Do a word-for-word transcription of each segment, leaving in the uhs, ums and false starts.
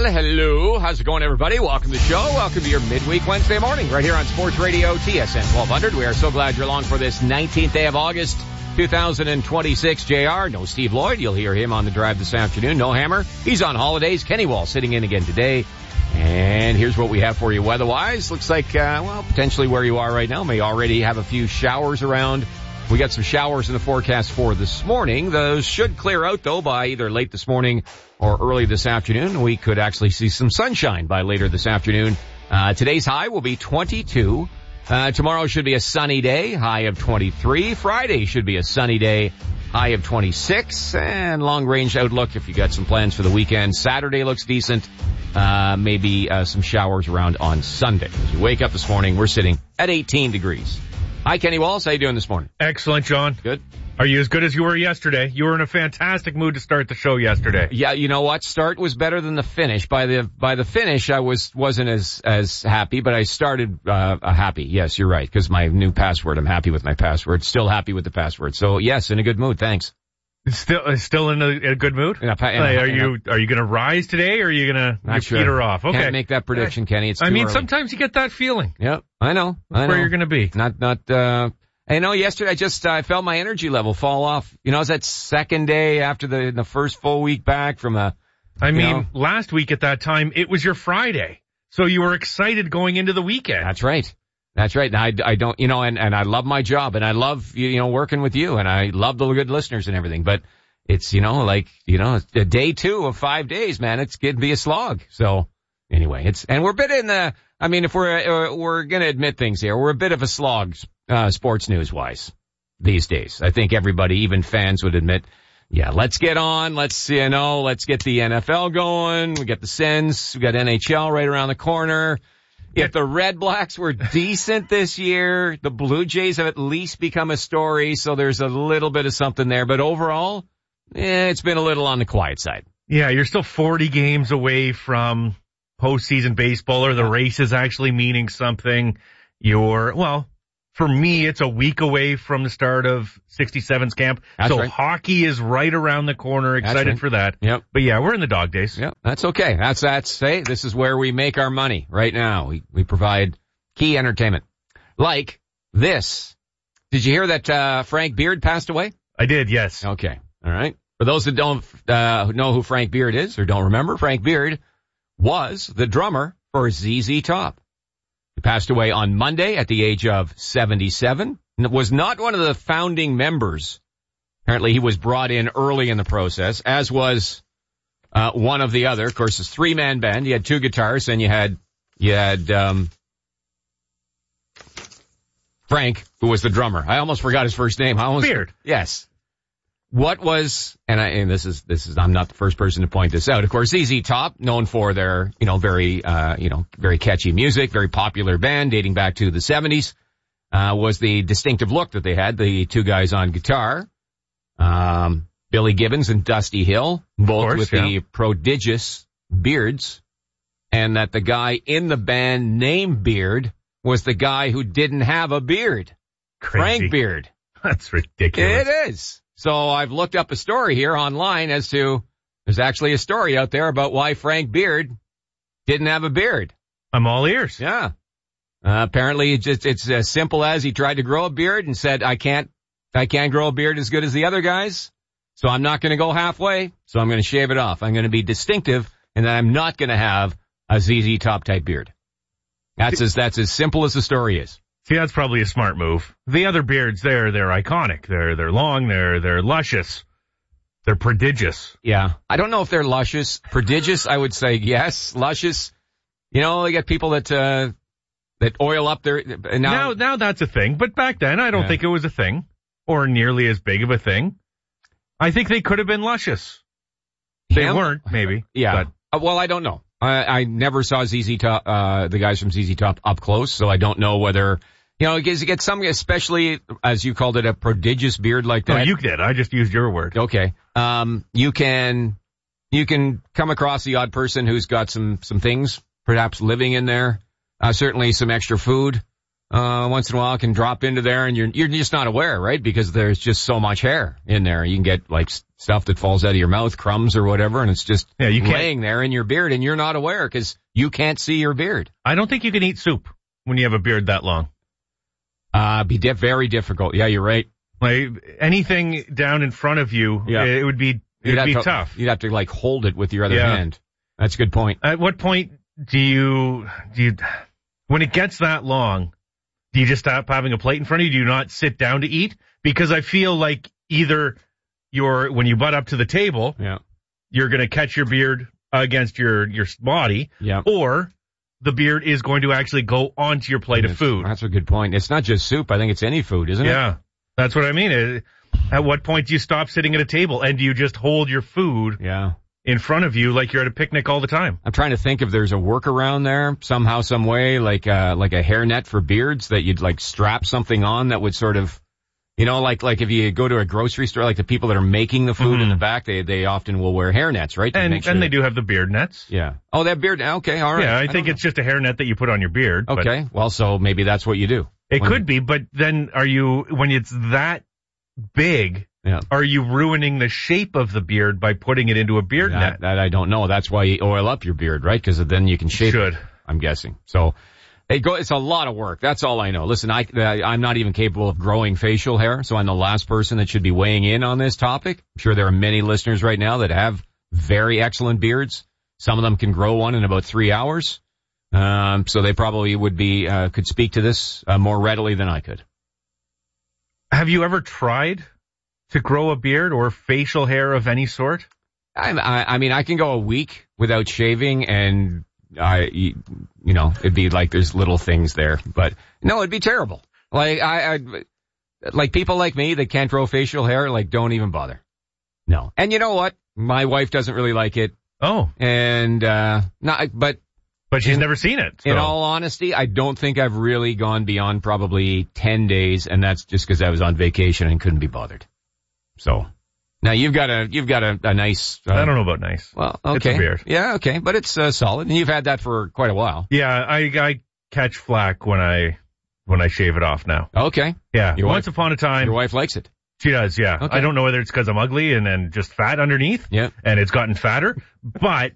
hello. How's it going, everybody? Welcome to the show. Welcome to your midweek Wednesday morning right here on Sports Radio T S N twelve hundred. We are so glad you're along for this nineteenth day of August, two thousand twenty-six. J R, no Steve Lloyd. You'll hear him on the drive this afternoon. No Hammer. He's on holidays. Kenny Wall sitting in again today. And here's what we have for you weather-wise. Looks like, uh, well, potentially where you are right now may already have a few showers around. We got some showers in the forecast for this morning. Those should clear out, though, by either late this morning or early this afternoon. We could actually see some sunshine by later this afternoon. Uh, today's high will be twenty-two. Uh, tomorrow should be a sunny day, high of twenty-three. Friday should be a sunny day, high of twenty-six. And long-range outlook, if you got some plans for the weekend. Saturday looks decent. Uh, maybe uh, some showers around on Sunday. As you wake up this morning, we're sitting at eighteen degrees. Hi, Kenny Walls. How you doing this morning? Excellent, John. Good. Are you as good as you were yesterday? You were in a fantastic mood to start the show yesterday. Yeah, you know what? Start was better than the finish. By the by the finish, I was wasn't as as happy, but I started uh happy. Yes, you're right, because my new password. I'm happy with my password. Still happy with the password. So yes, in a good mood. Thanks. Still, still in a, a good mood. In a, in a, like, are in you are you going to rise today, or are you going to sure. peter off? Okay, can't make that prediction, Kenny. It's too I mean, early. Sometimes you get that feeling. Yep, I know. That's I know where you're going to be. Not not. uh I know yesterday I just uh, I felt my energy level fall off. You know, it was that second day after the the first full week back from a. I mean, know, last week at that time it was your Friday, so you were excited going into the weekend. That's right. That's right. And I, I don't, you know, and, and I love my job and I love, you know, working with you and I love the good listeners and everything. But it's, you know, like, you know, a day two of five days, man, it's going to be a slog. So anyway, it's, and we're a bit in the, I mean, if we're, uh, we're going to admit things here, we're a bit of a slog, uh, sports news wise these days. I think everybody, even fans would admit, yeah, let's get on. Let's, you know, let's get the N F L going. We got the Sens. We got N H L right around the corner. If the Red Blacks were decent this year, the Blue Jays have at least become a story, so there's a little bit of something there. But overall, eh, it's been a little on the quiet side. Yeah, you're still forty games away from postseason baseball, or the race is actually meaning something. You're, well, for me, it's a week away from the start of sixty-seven's camp. That's so right. Hockey is right around the corner. Excited right. for that. Yep. But yeah, we're in the dog days. Yep. That's okay. That's, that's, hey, this is where we make our money right now. We, we provide key entertainment. Like this. Did you hear that, uh, Frank Beard passed away? I did, yes. Okay. All right. For those that don't, uh, know who Frank Beard is or don't remember, Frank Beard was the drummer for Z Z Top. He passed away on Monday at the age of seventy-seven. And was not one of the founding members. Apparently he was brought in early in the process, as was uh one of the other. Of course, it's a three-man band. You had two guitars, and you had you had um Frank, who was the drummer. I almost forgot his first name. I almost, Beard. Yes. What was, and, I, and this is, this is, I'm not the first person to point this out. Of course, Z Z Top, known for their, you know, very, uh, you know, very catchy music, very popular band dating back to the seventies, uh, was the distinctive look that they had, the two guys on guitar, um, Billy Gibbons and Dusty Hill, both course, with yeah. the prodigious beards, and that the guy in the band named Beard was the guy who didn't have a beard. Crazy. Frank Beard. That's ridiculous. It is. So I've looked up a story here online as to, there's actually a story out there about why Frank Beard didn't have a beard. I'm all ears. Yeah. Uh, apparently it's just, it's as simple as he tried to grow a beard and said, I can't, I can't grow a beard as good as the other guys. So I'm not going to go halfway. So I'm going to shave it off. I'm going to be distinctive, and then I'm not going to have a Z Z Top type beard. That's as, that's as simple as the story is. See, that's probably a smart move. The other beards, they're, they're iconic. They're, they're long. They're, they're luscious. They're prodigious. Yeah. I don't know if they're luscious. Prodigious, I would say yes. Luscious. You know, they get people that, uh, that oil up their, and now, Now, now that's a thing. But back then, I don't Yeah. think it was a thing, or nearly as big of a thing. I think they could have been luscious. They Him? weren't, maybe. yeah. But Uh, well, I don't know. I, I never saw Z Z Top, uh, the guys from Z Z Top up close, so I don't know whether, you know, you get some, especially as you called it, a prodigious beard like that. no, you did. I just used your word. Okay. Um, you can, you can come across the odd person who's got some, some things perhaps living in there. Uh, certainly some extra food. uh, once in a while can drop into there, and you're you're just not aware, right? Because there's just so much hair in there. You can get like stuff that falls out of your mouth, crumbs or whatever, and it's just yeah, you laying there in your beard, and you're not aware because you can't see your beard. I don't think you can eat soup when you have a beard that long. Uh, be di- very difficult. Yeah, you're right. Like anything down in front of you, yeah. it would be it would be to, tough. You'd have to like hold it with your other yeah. hand. That's a good point. At what point do you do you when it gets that long? Do you just stop having a plate in front of you? Do you not sit down to eat? Because I feel like either you're when you butt up to the table, yeah. you're going to catch your beard against your your body, yeah. or the beard is going to actually go onto your plate that's, of food. That's a good point. It's not just soup. I think it's any food, isn't yeah, it? Yeah, that's what I mean. At what point do you stop sitting at a table and do you just hold your food yeah. in front of you like you're at a picnic all the time? I'm trying to think if there's a workaround there somehow, some way, like uh, like a hairnet for beards that you'd like strap something on that would sort of, you know, like like if you go to a grocery store, like the people that are making the food mm-hmm. in the back, they they often will wear hairnets, right? And sure and they do have the beard nets. Yeah. Oh, that beard. Okay, all right. Yeah, I, I think it's just a hairnet that you put on your beard. Okay. Well, so maybe that's what you do. It could be, but then are you when it's that big? Yeah. Are you ruining the shape of the beard by putting it into a beard that, net? That I don't know. That's why you oil up your beard, right? Because then you can shape Should. it. I'm guessing. So. It go, it's a lot of work. That's all I know. Listen, I, I'm not even capable of growing facial hair, so I'm the last person that should be weighing in on this topic. I'm sure there are many listeners right now that have very excellent beards. Some of them can grow one in about three hours. Um, so they probably would be, uh, could speak to this uh, more readily than I could. Have you ever tried to grow a beard or facial hair of any sort? I, I, I mean, I can go a week without shaving and I, you know, it'd be like there's little things there, but no, it'd be terrible. Like I, I, like people like me that can't grow facial hair, like don't even bother. No. And you know what? My wife doesn't really like it. Oh. And, uh, not, but. But she's in, never seen it. So. In all honesty, I don't think I've really gone beyond probably ten days, and that's just because I was on vacation and couldn't be bothered. So. Now you've got a you've got a, a nice. Uh, I don't know about nice. Well, okay, it's a beard. Yeah, okay, but it's uh, solid, and you've had that for quite a while. Yeah, I I catch flack when I when I shave it off now. Okay. Yeah. Your Once wife, upon a time, your wife likes it. She does. Yeah. Okay. I don't know whether it's because I'm ugly and then just fat underneath. Yeah. And it's gotten fatter, but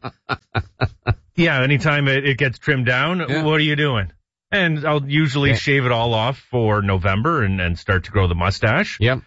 yeah, anytime it, it gets trimmed down, yeah. What are you doing? And I'll usually yeah. shave it all off for November and, and start to grow the mustache. Yep.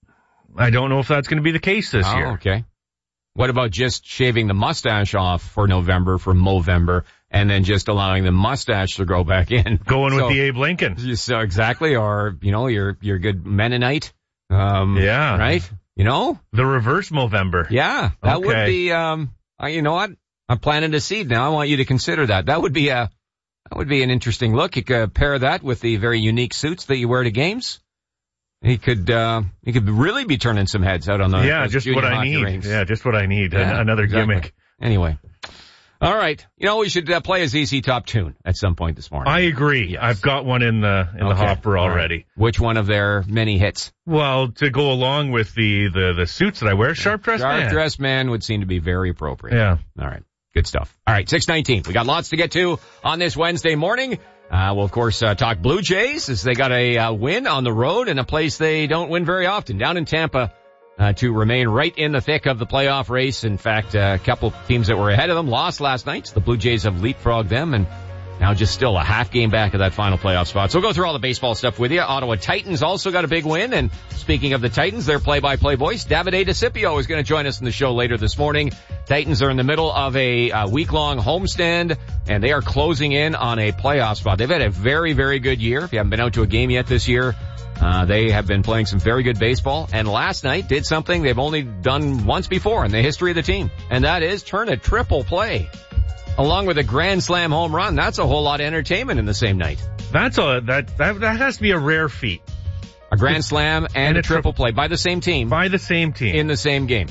I don't know if that's going to be the case this oh, year. Okay. What about just shaving the mustache off for November, for Movember, and then just allowing the mustache to grow back in? Going so, with the Abe Lincoln. So exactly, or, you know, you're, you're good Mennonite. Um, yeah. Right? You know? The reverse Movember. Yeah. That okay. would be, um, uh, you know what? I'm planting a seed now. I want you to consider that. That would be a, that would be an interesting look. You could pair that with the very unique suits that you wear to games. He could, uh, he could really be turning some heads out on the, yeah, just what I need. Rings. Yeah, just what I need. Yeah, Another exactly. gimmick. Anyway. All right. You know, we should uh, play a Z Z Top tune at some point this morning. I agree. Yes. I've got one in the, in okay. the hopper already. Right. Which one of their many hits? Well, to go along with the, the, the suits that I wear, Sharp Dressed Man. Sharp Dressed Man would seem to be very appropriate. Yeah. All right. Good stuff. All right. six nineteen. We got lots to get to on this Wednesday morning. Uh, we'll, of course, uh, talk Blue Jays as they got a uh, win on the road in a place they don't win very often, down in Tampa, uh, to remain right in the thick of the playoff race. In fact, uh, a couple teams that were ahead of them lost last night. So the Blue Jays have leapfrogged them and now just still a half game back of that final playoff spot. So we'll go through all the baseball stuff with you. Ottawa Titans also got a big win. And speaking of the Titans, their play-by-play voice, Davide DeCipio, is going to join us in the show later this morning. Titans are in the middle of a uh, week-long homestand, and they are closing in on a playoff spot. They've had a very, very good year. If you haven't been out to a game yet this year, uh, they have been playing some very good baseball. And last night did something they've only done once before in the history of the team, and that is turn a triple play along with a grand slam home run. That's a whole lot of entertainment in the same night. That's a that that, that has to be a rare feat. A grand slam and, and a, a triple play by the same team. By the same team. In the same game.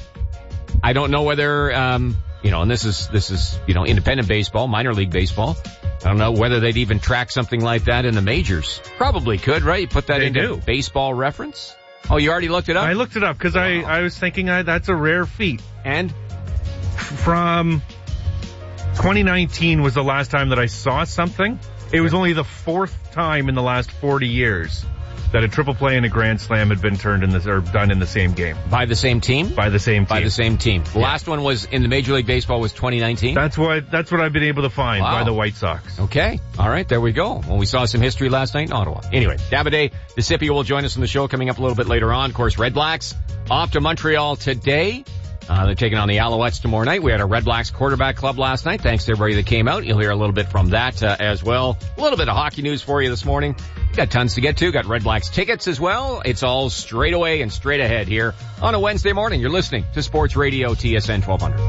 I don't know whether, um, you know, and this is, this is, you know, independent baseball, minor league baseball. I don't know whether they'd even track something like that in the majors. Probably could, right? You put that they into do. Baseball Reference. Oh, you already looked it up? I looked it up because wow. I, I was thinking I, that's a rare feat. And? From twenty nineteen was the last time that I saw something. It was only the fourth time in the last forty years that a triple play and a grand slam had been turned in this or done in the same game. By the same team? By the same team. By the same team. The yeah. last one was in the Major League Baseball was twenty nineteen? That's what, that's what I've been able to find wow. by the White Sox. Okay. All right. There we go. Well, we saw some history last night in Ottawa. Anyway, Davide DeCipio will join us on the show coming up a little bit later on. Of course, Red Blacks off to Montreal today. Uh, they're taking on the Alouettes tomorrow night. We had a Red Blacks quarterback club last night. Thanks to everybody that came out. You'll hear a little bit from that uh, as well. A little bit of hockey news for you this morning. Got tons to get to. Got Red Blacks tickets as well. It's all straight away and straight ahead here on a Wednesday morning. You're listening to Sports Radio T S N twelve hundred.